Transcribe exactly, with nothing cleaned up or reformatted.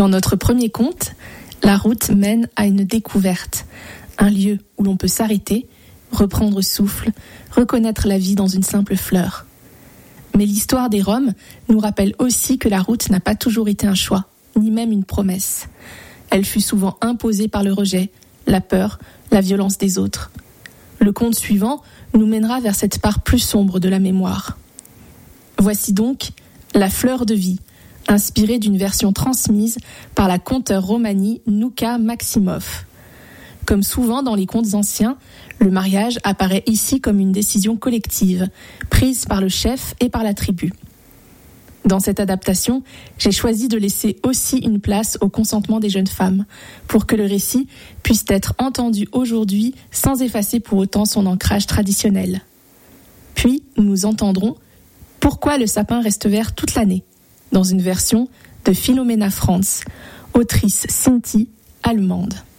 Dans notre premier conte, la route mène à une découverte, un lieu où l'on peut s'arrêter, reprendre souffle, reconnaître la vie dans une simple fleur. Mais l'histoire des Roms nous rappelle aussi que la route n'a pas toujours été un choix, ni même une promesse. Elle fut souvent imposée par le rejet, la peur, la violence des autres. Le conte suivant nous mènera vers cette part plus sombre de la mémoire. Voici donc La fleur de vie, inspirée d'une version transmise par la conteure romanie Nouka Maximov. Comme souvent dans les contes anciens, le mariage apparaît ici comme une décision collective, prise par le chef et par la tribu. Dans cette adaptation, j'ai choisi de laisser aussi une place au consentement des jeunes femmes, pour que le récit puisse être entendu aujourd'hui sans effacer pour autant son ancrage traditionnel. Puis, nous entendrons « Pourquoi le sapin reste vert toute l'année ?» dans une version de Philomena Franz, autrice Sinti allemande.